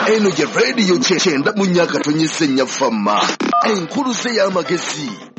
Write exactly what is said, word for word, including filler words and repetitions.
eno gye rediyo kyenda mu nnyaka tonyese nnya famma enkulu ze y'amagezi